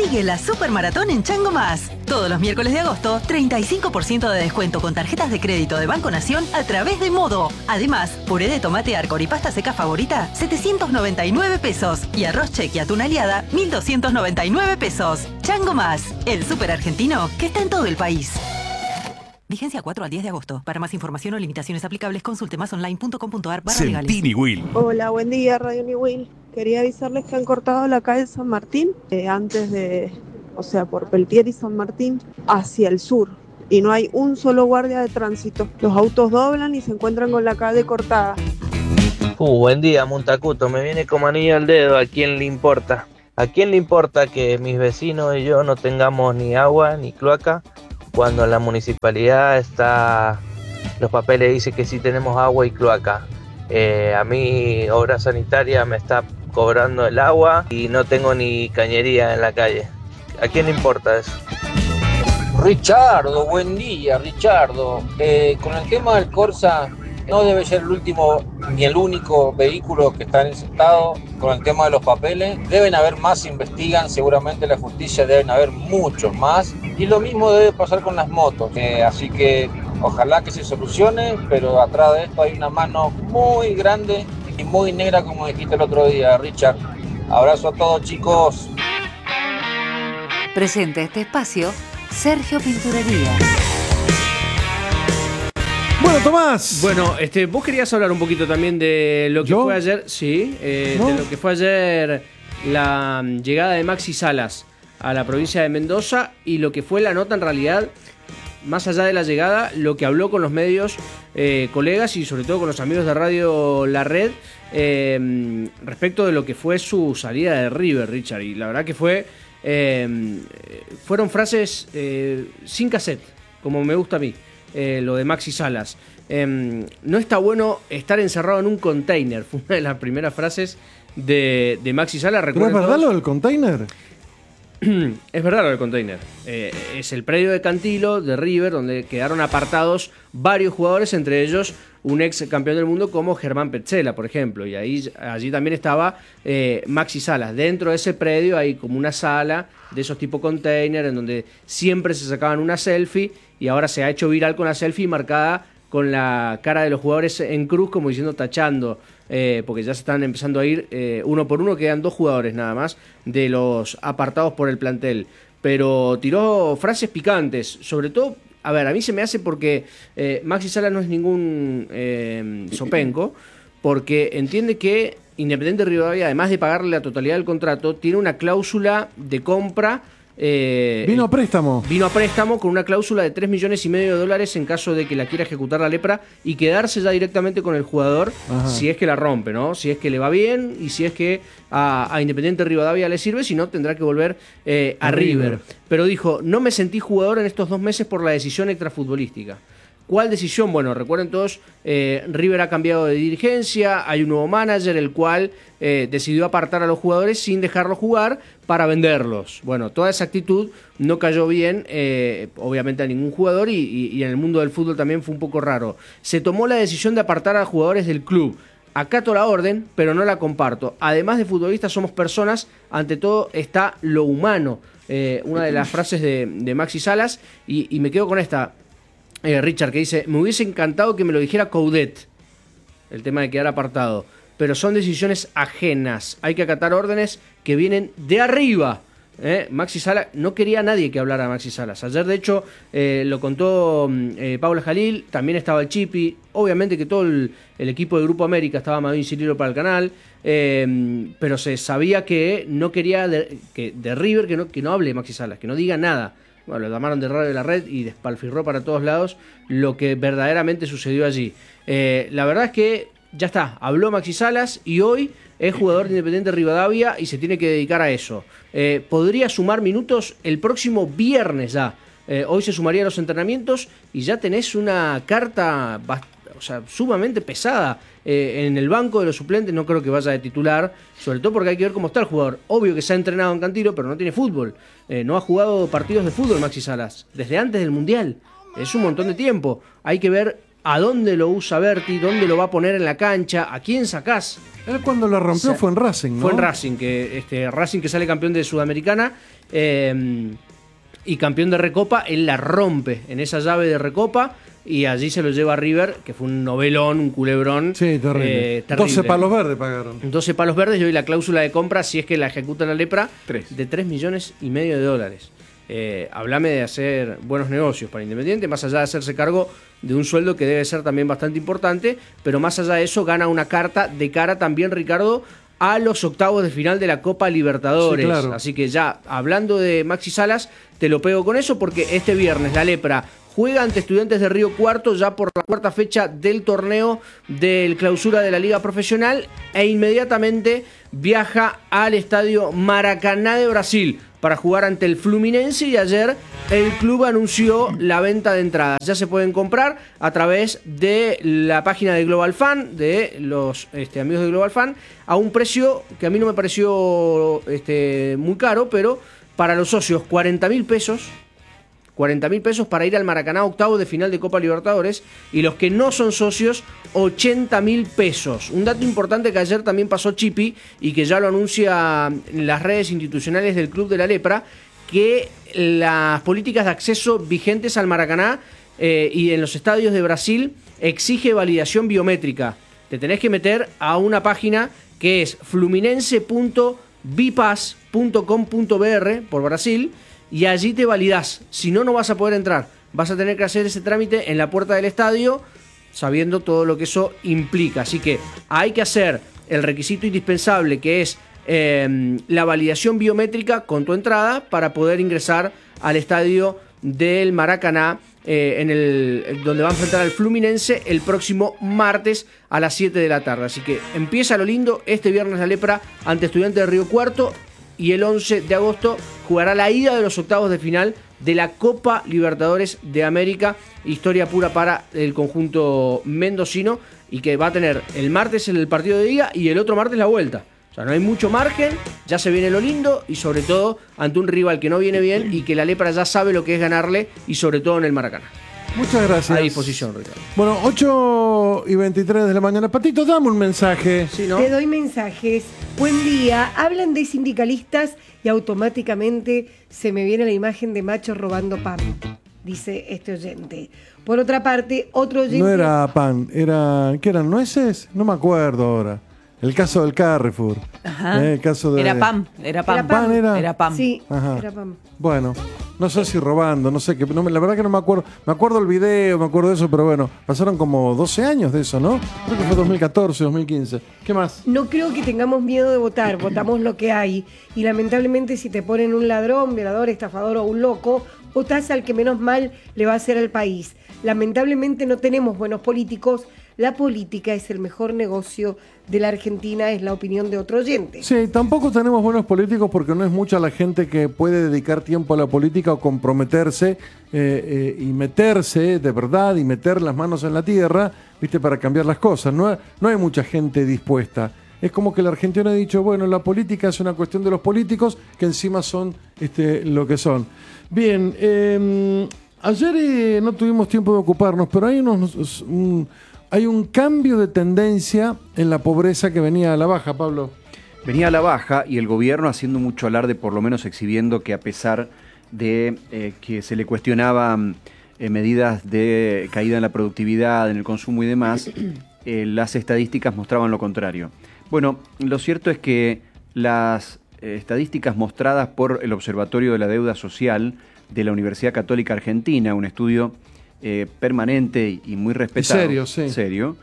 Sigue la Supermaratón en Chango Más. Todos los miércoles de agosto, 35% de descuento con tarjetas de crédito de Banco Nación a través de Modo. Además, puré de tomate Arcor y pasta seca favorita, 799 pesos. Y arroz cheque y atún aliada, 1.299 pesos. Chango Más, el súper argentino que está en todo el país. Vigencia 4 al 10 de agosto. Para más información o limitaciones aplicables, consulte másonline.com.ar/legales. Sentini Will. Hola, buen día, Radio Ni Will. Quería avisarles que han cortado la calle San Martín, por Peltier y San Martín, hacia el sur. Y no hay un solo guardia de tránsito. Los autos doblan y se encuentran con la calle cortada. Buen día, Montacuto. Me viene como anillo al dedo. ¿A quién le importa? ¿A quién le importa que mis vecinos y yo no tengamos ni agua ni cloaca cuando la municipalidad los papeles dicen que sí tenemos agua y cloaca? A mí Obra Sanitaria me está cobrando el agua y no tengo ni cañería en la calle. ¿A quién le importa eso? Richardo, buen día, Richardo. Con el tema del Corsa, no debe ser el último ni el único vehículo que está en ese estado. Con el tema de los papeles, deben haber más, investigan, seguramente la justicia deben haber muchos más. Y lo mismo debe pasar con las motos. Así que ojalá que se solucione, pero atrás de esto hay una mano muy grande y muy negra, como dijiste el otro día, Richard. Abrazo a todos, chicos. Presenta este espacio Sergio Pinturería. Bueno, Tomás. Bueno, vos querías hablar un poquito también de lo que fue ayer, sí, ¿No? de lo que fue ayer la llegada de Maxi Salas a la provincia de Mendoza y lo que fue la nota en realidad, más allá de la llegada, lo que habló con los medios, colegas y sobre todo con los amigos de Radio La Red respecto de lo que fue su salida de River, Richard. Y la verdad que fueron frases sin cassette, como me gusta a mí, lo de Maxi Salas. No está bueno estar encerrado en un container, fue una de las primeras frases de Maxi Salas. ¿Pero es verdad lo del container? Es verdad lo del container. Es el predio de Cantilo, de River, donde quedaron apartados varios jugadores, entre ellos un ex campeón del mundo como Germán Petzela, por ejemplo. Y allí también estaba Maxi Salas. Dentro de ese predio hay como una sala de esos tipo container en donde siempre se sacaban una selfie y ahora se ha hecho viral con la selfie marcada con la cara de los jugadores en cruz, como diciendo tachando, porque ya se están empezando a ir uno por uno, quedan 2 jugadores nada más de los apartados por el plantel. Pero tiró frases picantes, sobre todo, a ver, a mí se me hace porque Maxi Salas no es ningún zopenco, porque entiende que Independiente Rivadavia, además de pagarle la totalidad del contrato, tiene una cláusula de compra. Vino a préstamo con una cláusula de $3,5 millones en caso de que la quiera ejecutar la lepra y quedarse ya directamente con el jugador. Ajá. Si es que la rompe, ¿no? Si es que le va bien y si es que a Independiente Rivadavia le sirve, si no tendrá que volver a River. Pero dijo, no me sentí jugador en estos 2 meses por la decisión extrafutbolística. ¿Cuál decisión? Bueno, recuerden todos, River ha cambiado de dirigencia, hay un nuevo manager, el cual decidió apartar a los jugadores sin dejarlos jugar para venderlos. Bueno, toda esa actitud no cayó bien, obviamente, a ningún jugador y en el mundo del fútbol también fue un poco raro. Se tomó la decisión de apartar a jugadores del club. Acato la orden, pero no la comparto. Además de futbolistas, somos personas, ante todo está lo humano. Una de las frases de Maxi Salas, y me quedo con esta. Richard, que dice, me hubiese encantado que me lo dijera Coudet, el tema de quedar apartado, pero son decisiones ajenas, hay que acatar órdenes que vienen de arriba. Maxi Salas, no quería nadie que hablara a Maxi Salas. Ayer, de hecho, lo contó Paula Jalil, también estaba el Chipi, obviamente que todo el equipo de Grupo América estaba Madrid Cirilo para el canal, pero se sabía que no quería de River que no hable Maxi Salas, que no diga nada. Bueno, lo llamaron de Radio de la Red y despalfirró para todos lados lo que verdaderamente sucedió allí. La verdad es que ya está, habló Maxi Salas y hoy es jugador de Independiente Rivadavia y se tiene que dedicar a eso. Podría sumar minutos el próximo viernes ya. Hoy se sumaría a los entrenamientos y ya tenés una carta sumamente pesada en el banco de los suplentes. No creo que vaya de titular, sobre todo porque hay que ver cómo está el jugador. Obvio que se ha entrenado en Cantilo, pero no tiene fútbol. No ha jugado partidos de fútbol Maxi Salas desde antes del Mundial. Es un montón de tiempo. Hay que ver a dónde lo usa Berti, dónde lo va a poner en la cancha, a quién sacás. Él cuando la rompió fue en Racing, ¿no? Fue en Racing, Racing que sale campeón de Sudamericana y campeón de Recopa. Él la rompe en esa llave de Recopa y allí se lo lleva a River, que fue un novelón, un culebrón. Sí, terrible. 12 palos verdes pagaron. 12 palos verdes y hoy la cláusula de compra, si es que la ejecuta la Lepra, de $3,5 millones de dólares. Hablame de hacer buenos negocios para Independiente, más allá de hacerse cargo de un sueldo que debe ser también bastante importante, pero más allá de eso gana una carta de cara también, Ricardo, a los octavos de final de la Copa Libertadores. Sí, claro. Así que ya, hablando de Maxi Salas, te lo pego con eso porque este viernes la Lepra juega ante Estudiantes de Río Cuarto ya por la cuarta fecha del torneo del clausura de la Liga Profesional e inmediatamente viaja al estadio Maracaná de Brasil para jugar ante el Fluminense y ayer el club anunció la venta de entradas. Ya se pueden comprar a través de la página de Global Fan, de los amigos de Global Fan, a un precio que a mí no me pareció muy caro, pero para los socios 40.000 pesos. 40.000 pesos para ir al Maracaná, octavo de final de Copa Libertadores, y los que no son socios, 80.000 pesos. Un dato importante que ayer también pasó Chipi y que ya lo anuncia en las redes institucionales del Club de la Lepra, que las políticas de acceso vigentes al Maracaná y en los estadios de Brasil exige validación biométrica. Te tenés que meter a una página que es fluminense.bipass.com.br por Brasil, y allí te validás. Si no, no vas a poder entrar. Vas a tener que hacer ese trámite en la puerta del estadio, sabiendo todo lo que eso implica. Así que hay que hacer el requisito indispensable, que es la validación biométrica con tu entrada para poder ingresar al estadio del Maracaná, donde va a enfrentar al Fluminense el próximo martes a las 7 de la tarde. Así que empieza lo lindo este viernes la Lepra ante Estudiantes de Río Cuarto. Y el 11 de agosto jugará la ida de los octavos de final de la Copa Libertadores de América. Historia pura para el conjunto mendocino y que va a tener el martes el partido de ida y el otro martes la vuelta. O sea, no hay mucho margen, ya se viene lo lindo y sobre todo ante un rival que no viene bien y que la Lepra ya sabe lo que es ganarle y sobre todo en el Maracaná. Muchas gracias. A disposición, Ricardo. Bueno, 8:23 de la mañana. Patito, dame un mensaje. ¿Sí, no? Te doy mensajes. Buen día. Hablan de sindicalistas y automáticamente se me viene la imagen de machos robando pan, dice este oyente. Por otra parte, otro oyente... No era pan, ¿qué eran? ¿Nueces? No me acuerdo ahora. El caso del Carrefour. Ajá. El caso de... Era PAM. Era PAM. Era PAM. Sí, ajá. Era PAM. Bueno, no sé si robando, no sé qué. No, la verdad que no me acuerdo. Me acuerdo el video, me acuerdo de eso, pero bueno, pasaron como 12 años de eso, ¿no? Creo que fue 2014, 2015. ¿Qué más? No creo que tengamos miedo de votar. Votamos lo que hay. Y lamentablemente si te ponen un ladrón, violador, estafador o un loco, votás al que menos mal le va a hacer al país. Lamentablemente no tenemos buenos políticos. La política es el mejor negocio de la Argentina, es la opinión de otro oyente. Sí, tampoco tenemos buenos políticos porque no es mucha la gente que puede dedicar tiempo a la política o comprometerse y meterse de verdad y meter las manos en la tierra, ¿viste? Para cambiar las cosas. No hay mucha gente dispuesta. Es como que la Argentina ha dicho, bueno, la política es una cuestión de los políticos que encima son lo que son. Bien, ayer no tuvimos tiempo de ocuparnos, pero hay un cambio de tendencia en la pobreza que venía a la baja, Pablo. Venía a la baja y el gobierno haciendo mucho alarde, por lo menos exhibiendo que a pesar de que se le cuestionaban medidas de caída en la productividad, en el consumo y demás, las estadísticas mostraban lo contrario. Bueno, lo cierto es que las estadísticas mostradas por el Observatorio de la Deuda Social de la Universidad Católica Argentina, un estudio permanente y muy respetado. Serio, sí. Serio.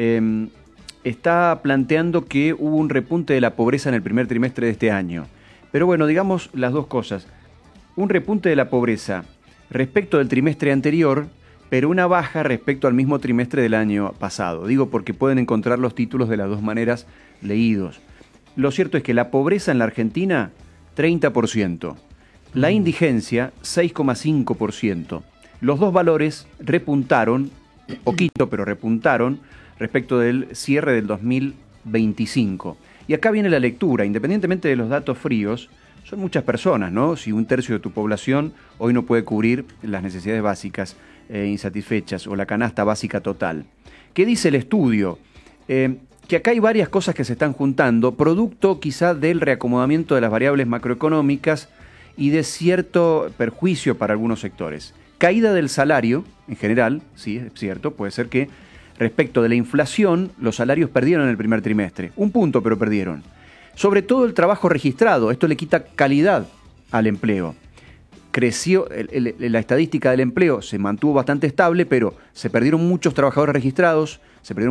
Está planteando que hubo un repunte de la pobreza en el primer trimestre de este año. Pero bueno, digamos las dos cosas. Un repunte de la pobreza respecto del trimestre anterior, pero una baja respecto al mismo trimestre del año pasado. Digo porque pueden encontrar los títulos de las dos maneras leídos. Lo cierto es que la pobreza en la Argentina, 30%. La indigencia, 6,5%. Los dos valores repuntaron, poquito, pero repuntaron, respecto del cierre del 2025. Y acá viene la lectura, independientemente de los datos fríos, son muchas personas, ¿no? Si un tercio de tu población hoy no puede cubrir las necesidades insatisfechas o la canasta básica total. ¿Qué dice el estudio? que acá hay varias cosas que se están juntando, producto quizá del reacomodamiento de las variables macroeconómicas y de cierto perjuicio para algunos sectores. Caída del salario, en general, sí, es cierto, puede ser que respecto de la inflación, los salarios perdieron en el primer trimestre. 1 punto, pero perdieron. Sobre todo el trabajo registrado, esto le quita calidad al empleo. Creció, la estadística del empleo se mantuvo bastante estable, pero se perdieron muchos trabajadores registrados,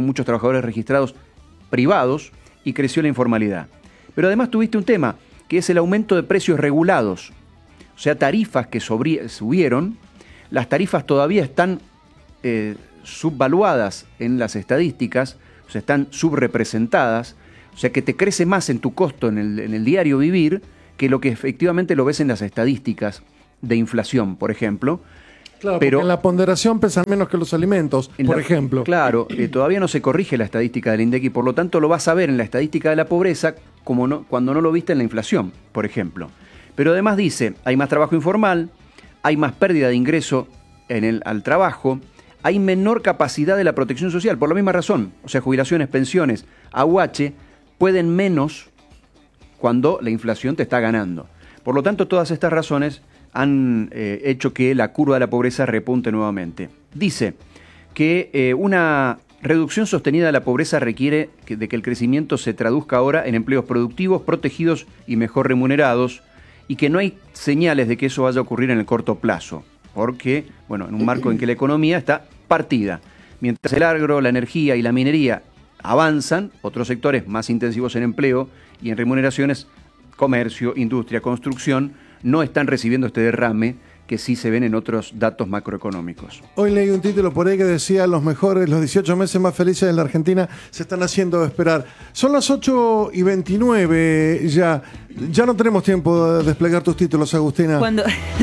privados y creció la informalidad. Pero además tuviste un tema, que es el aumento de precios regulados, o sea, tarifas que subieron. Las tarifas todavía están subvaluadas en las estadísticas, o sea, están subrepresentadas, o sea, que te crece más en tu costo en el diario vivir que lo que efectivamente lo ves en las estadísticas de inflación, por ejemplo. Claro, pero en la ponderación pesan menos que los alimentos, por ejemplo. Claro, todavía no se corrige la estadística del INDEC y por lo tanto lo vas a ver en la estadística de la pobreza cuando no lo viste en la inflación, por ejemplo. Pero además dice, hay más trabajo informal, hay más pérdida de ingreso al trabajo, hay menor capacidad de la protección social, por la misma razón. O sea, jubilaciones, pensiones, AUH, pueden menos cuando la inflación te está ganando. Por lo tanto, todas estas razones han hecho que la curva de la pobreza repunte nuevamente. Dice que una reducción sostenida de la pobreza requiere de que el crecimiento se traduzca ahora en empleos productivos, protegidos y mejor remunerados, y que no hay señales de que eso vaya a ocurrir en el corto plazo, porque, bueno, en un marco en que la economía está partida. Mientras el agro, la energía y la minería avanzan, otros sectores más intensivos en empleo y en remuneraciones, comercio, industria, construcción, no están recibiendo este derrame que sí se ven en otros datos macroeconómicos. Hoy leí un título por ahí que decía: los 18 meses más felices de la Argentina se están haciendo esperar. Son las 8:29 ya. Ya no tenemos tiempo de desplegar tus títulos, Agustina. Cuando...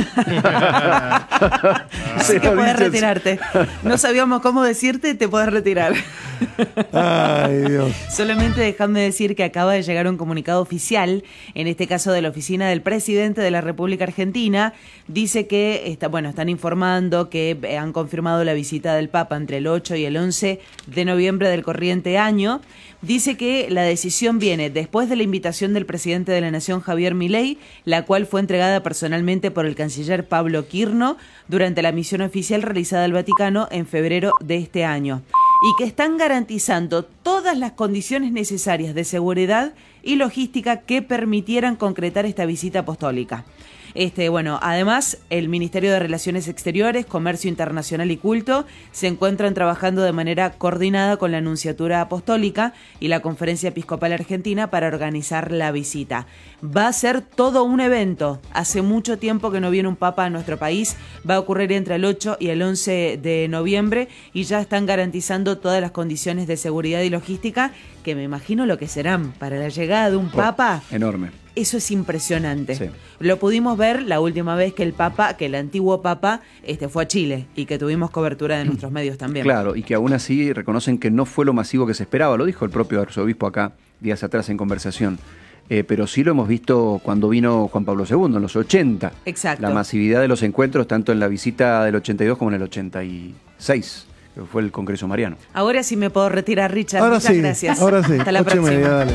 Así que podés retirarte. No sabíamos cómo decirte, te podés retirar. Ay, Dios. Solamente déjame decir que acaba de llegar un comunicado oficial, en este caso de la oficina del presidente de la República Argentina. Dice que están informando que han confirmado la visita del Papa entre el 8 y el 11 de noviembre del corriente año. Dice que la decisión viene después de la invitación del presidente de la Nación, Javier Milei, la cual fue entregada personalmente por el canciller Pablo Quirno durante la misión oficial realizada al Vaticano en febrero de este año, y que están garantizando todas las condiciones necesarias de seguridad y logística que permitieran concretar esta visita apostólica. Además, el Ministerio de Relaciones Exteriores, Comercio Internacional y Culto se encuentran trabajando de manera coordinada con la Nunciatura Apostólica y la Conferencia Episcopal Argentina para organizar la visita. Va a ser todo un evento. Hace mucho tiempo que no viene un papa a nuestro país. Va a ocurrir entre el 8 y el 11 de noviembre y ya están garantizando todas las condiciones de seguridad y logística, que me imagino lo que serán para la llegada de un papa. Enorme. Eso es impresionante. Sí. Lo pudimos ver la última vez que el antiguo Papa fue a Chile y que tuvimos cobertura de nuestros medios también. Claro, y que aún así reconocen que no fue lo masivo que se esperaba, lo dijo el propio arzobispo acá días atrás en conversación. Pero sí lo hemos visto cuando vino Juan Pablo II, en los 80. Exacto. La masividad de los encuentros, tanto en la visita del 82 como en el 86, que fue el Congreso Mariano. Ahora sí me puedo retirar, Richard. Ahora Muchas sí, gracias. Ahora sí. Hasta la próxima. 8:30, dale.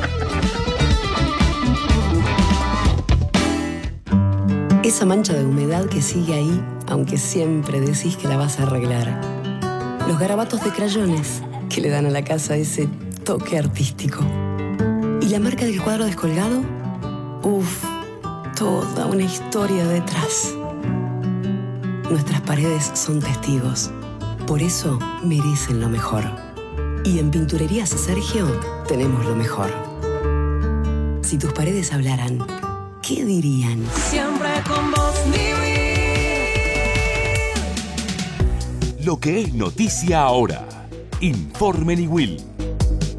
Esa mancha de humedad que sigue ahí, aunque siempre decís que la vas a arreglar. Los garabatos de crayones que le dan a la casa ese toque artístico. ¿Y la marca del cuadro descolgado? Uf, toda una historia detrás. Nuestras paredes son testigos. Por eso merecen lo mejor. Y en Pinturerías Sergio tenemos lo mejor. Si tus paredes hablaran, ¿qué dirían? Siempre con vos vivir. Lo que es noticia ahora. Informe Niwil.